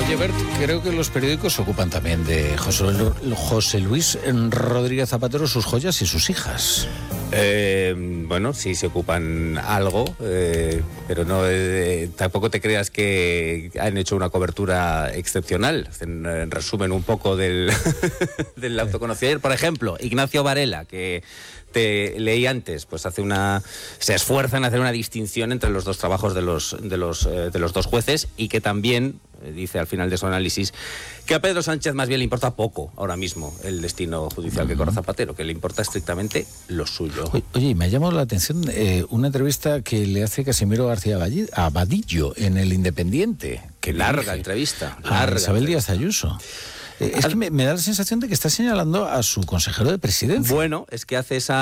Oye, Bert, creo que los periódicos se ocupan también de José Luis Rodríguez Zapatero, sus joyas y sus hijas. Bueno, sí se ocupan algo, pero no tampoco te creas que han hecho una cobertura excepcional. En resumen un poco del autoconocido. Por ejemplo, Ignacio Varela, que te leí antes, pues se esfuerza en hacer una distinción entre los dos trabajos de los dos jueces, y que también dice al final de su análisis que a Pedro Sánchez más bien le importa poco ahora mismo el destino judicial que corre Zapatero, que le importa estrictamente lo suyo. Oye, me ha llamado la atención una entrevista que le hace Casimiro García Abadillo en El Independiente. Qué larga entrevista. A Isabel Díaz Ayuso. Es que me da la sensación de que está señalando a su consejero de presidencia. Bueno, es que hace esa